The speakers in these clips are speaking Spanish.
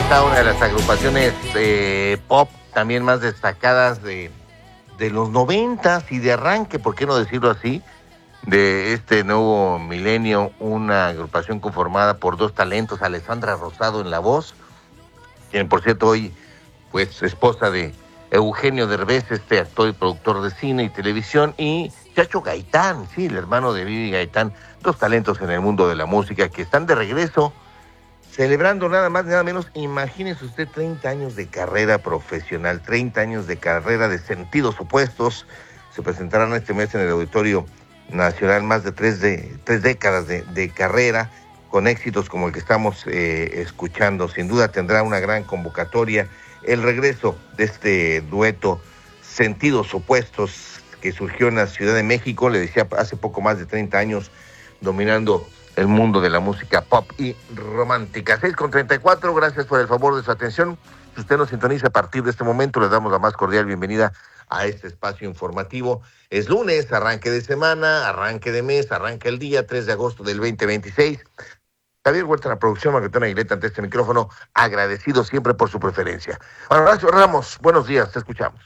quizá una de las agrupaciones pop también más destacadas de los 90s y de arranque, ¿por qué no decirlo así?, de este nuevo milenio, una agrupación conformada por dos talentos, Alessandra Rosado en la voz, quien por cierto hoy pues esposa de Eugenio Derbez, este actor y productor de cine y televisión, y Chacho Gaitán, sí, el hermano de Vivi Gaitán, dos talentos en el mundo de la música que están de regreso, celebrando nada más, nada menos, imagínese usted 30 años de carrera profesional, 30 años de carrera de sentidos opuestos. Se presentarán este mes en el Auditorio Nacional más de tres décadas de carrera, con éxitos como el que estamos escuchando. Sin duda tendrá una gran convocatoria el regreso de este dueto Sentidos Opuestos que surgió en la Ciudad de México, le decía, hace poco más de 30 años, dominando el mundo de la música pop y romántica. 6:34, gracias por el favor de su atención. Si usted nos sintoniza a partir de este momento, le damos la más cordial bienvenida a este espacio informativo. Es lunes, arranque de semana, arranque de mes, arranca el día 3 de agosto del 2026. Javier Huerta en la producción, Margarita Aguileta ante este micrófono, agradecido siempre por su preferencia. Horacio Ramos, buenos días, te escuchamos.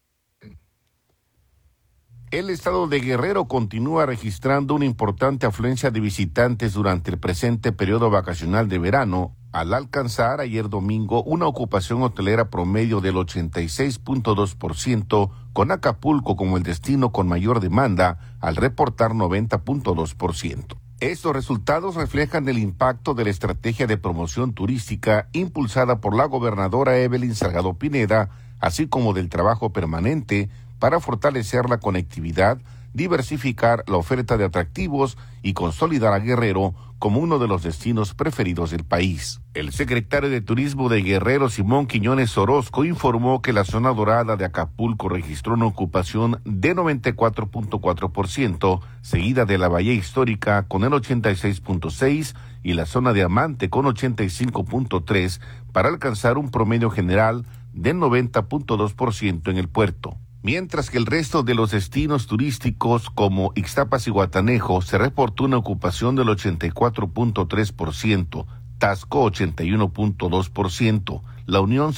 El estado de Guerrero continúa registrando una importante afluencia de visitantes durante el presente periodo vacacional de verano, al alcanzar ayer domingo una ocupación hotelera promedio del 86.2%, con Acapulco como el destino con mayor demanda, al reportar 90.2%. Estos resultados reflejan el impacto de la estrategia de promoción turística impulsada por la gobernadora Evelyn Salgado Pineda, así como del trabajo permanente para fortalecer la conectividad, diversificar la oferta de atractivos y consolidar a Guerrero como uno de los destinos preferidos del país. El secretario de Turismo de Guerrero, Simón Quiñones Orozco, informó que la zona dorada de Acapulco registró una ocupación de 94.4%, seguida de la Bahía Histórica con el 86.6% y la zona de Amante con 85.3%, para alcanzar un promedio general del 90.2% en el puerto. Mientras que el resto de los destinos turísticos como Ixtapas y Guatanejo se reportó una ocupación del 84.3%, Taxco 81.2%, La Unión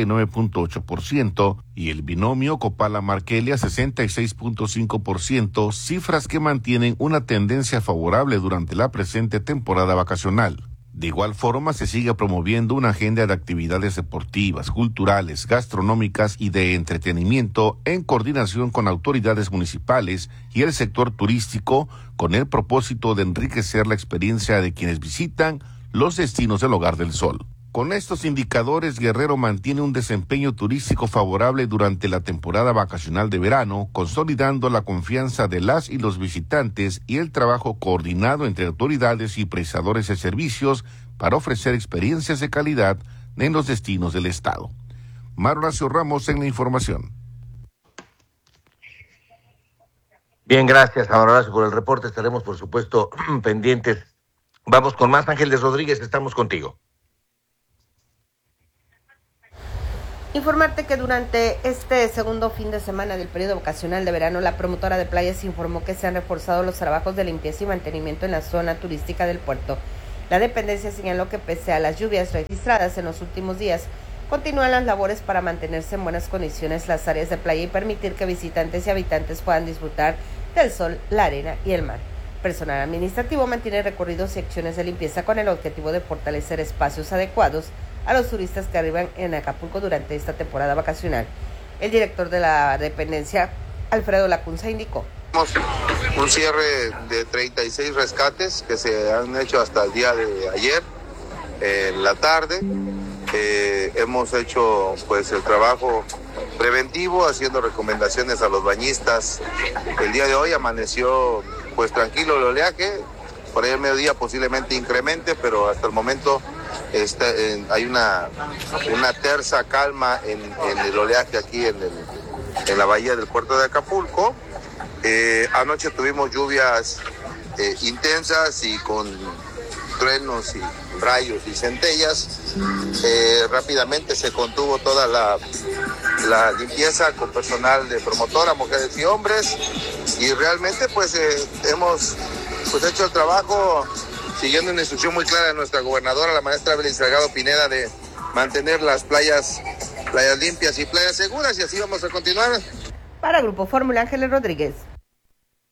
79.8% y el binomio Copala-Marquelia 66.5%, cifras que mantienen una tendencia favorable durante la presente temporada vacacional. De igual forma, se sigue promoviendo una agenda de actividades deportivas, culturales, gastronómicas y de entretenimiento en coordinación con autoridades municipales y el sector turístico, con el propósito de enriquecer la experiencia de quienes visitan los destinos del Hogar del Sol. Con estos indicadores, Guerrero mantiene un desempeño turístico favorable durante la temporada vacacional de verano, consolidando la confianza de las y los visitantes y el trabajo coordinado entre autoridades y prestadores de servicios para ofrecer experiencias de calidad en los destinos del estado. Horacio Ramos en la información. Bien, gracias, Horacio, por el reporte. Estaremos, por supuesto, pendientes. Vamos con más. Ángeles Rodríguez, estamos contigo. Informarte que durante este segundo fin de semana del periodo vacacional de verano, la promotora de playas informó que se han reforzado los trabajos de limpieza y mantenimiento en la zona turística del puerto. La dependencia señaló que pese a las lluvias registradas en los últimos días, continúan las labores para mantenerse en buenas condiciones las áreas de playa y permitir que visitantes y habitantes puedan disfrutar del sol, la arena y el mar. Personal administrativo mantiene recorridos y acciones de limpieza con el objetivo de fortalecer espacios adecuados a los turistas que arriban en Acapulco durante esta temporada vacacional. El director de la dependencia, Alfredo Lacunza, indicó: un cierre de 36 rescates que se han hecho hasta el día de ayer, en la tarde. Hemos hecho pues el trabajo preventivo, haciendo recomendaciones a los bañistas. El día de hoy amaneció pues tranquilo el oleaje, por ahí al mediodía posiblemente incremente, pero hasta el momento hay una tersa calma en el oleaje aquí en la bahía del puerto de Acapulco. Anoche tuvimos lluvias intensas y con truenos y rayos y centellas. Rápidamente se contuvo toda la limpieza con personal de promotora, mujeres y hombres, y realmente pues hemos hecho el trabajo siguiendo una instrucción muy clara de nuestra gobernadora, la maestra Evelyn Salgado Pineda, de mantener las playas limpias y playas seguras, y así vamos a continuar. Para Grupo Fórmula, Ángeles Rodríguez.